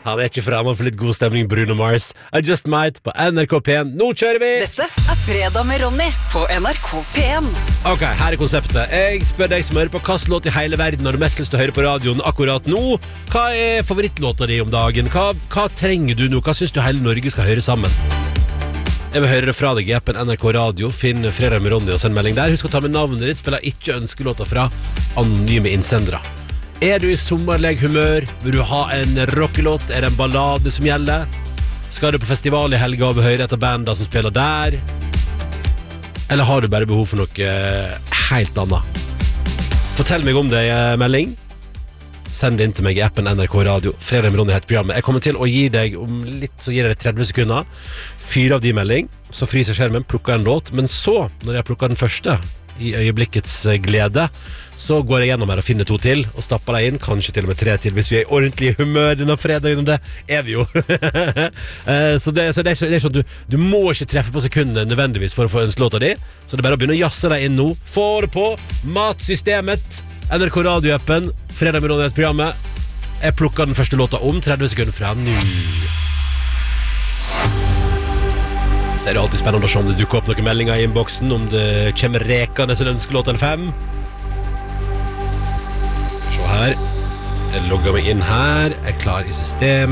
Han ikke fremme for litt god stemning, Bruno Mars. I Just Might på NRK P1. Nå kjører vi! Dette Fredag med Ronny på NRK P1. Ok, her konseptet. Jeg spør deg som hører på hva låt i hele verden har du mest lyst til å høre på radioen akkurat nå. Hva favorittlåta di om dagen? Hva trenger du nå? Hva synes du hele Norge skal høre sammen? Jeg vil høre det fra deg i appen NRK Radio. Finn Fredag med Ronny og send melding der. Husk å ta med navnet ditt. Spiller ikke ønskelåter fra anonyme innsendere. Du i sommerleg humør? Vil du ha en rockelåt? Det en ballade som gjelder? Skal du på festival i helga og høre etter banda som spiller der? Eller har du bare behov for noe helt annet? Fortell meg om det i melding. Send det inn til meg i appen NRK Radio. Fredag med Ronny heter programmet. Jeg kommer til å gi deg om litt, så gir jeg deg 30 sekunder. 4 av de melding, så fryser skjermen, plukker en låt. Men så, når jeg plukker den første, i øyeblikkets glede, så går jeg gjennom her og finner 2 til, og stapper deg inn, kanskje til og med 3 til, hvis vi ordentlig i humør denne fredagen, og det vi jo. så det er sånn, du må ikke treffe på sekundene nødvendigvis for å få ønskelåta di, så det er bare å begynne å jasse deg inn nå. Få det på matsystemet, NRK Radio-appen, Fredag med Ronny heter programmet. Jeg plukker den første låta om 30 sekunder fra nå. Så det alltid spennende å se om det dukker opp noen meldinger i inboxen, om det kommer rekende en ønskelåt eller 5. Se her. Jeg logger meg inn her. Jeg er klar i systemet.